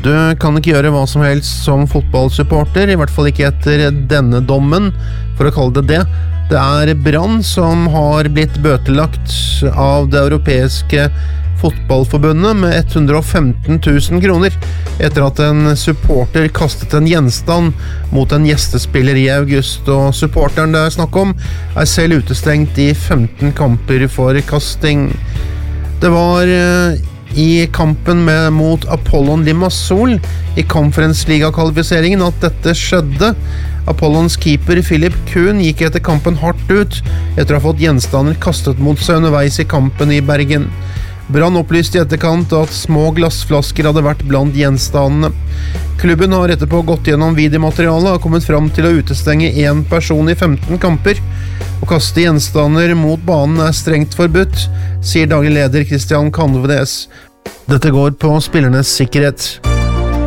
Du kan ikke gjøre hva som helst som fotballsupporter, I hvert fall ikke etter denne dommen, for å kalle det det. Det Brann som har blitt bøtelagt av det europeiske fotballforbundet med 115 000 kroner etter at en supporter kastet en gjenstand mot en gjestespiller I august, og supporteren det snakk om selv utestengt I 15 kamper for kasting. Det var I kampen mot Apollon Limassol I konferensliga-kvalifiseringen at dette skjedde. Apollons keeper Philip Kuhn gikk etter kampen hardt ut etter å ha fått gjenstander kastet mot seg underveis I kampen I Bergen. Brann opplyste I etterkant at små glassflasker hadde vært blant gjenstandene. Klubben har etterpå gått gjennom videomaterialet og kommet fram til å utestenge en person I 15 kamper. Å kaste gjenstander mot banen strengt forbudt, sier daglig leder Christian Kanvedes. Dette går på spillernes sikkerhet.